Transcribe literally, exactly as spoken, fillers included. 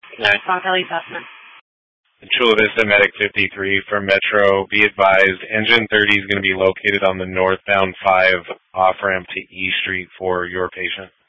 No, it's not Kelly Sussman. Chula Vista Medic fifty-three for Metro. Be advised, engine thirty is going to be located on the northbound five off-ramp to E Street for your patient.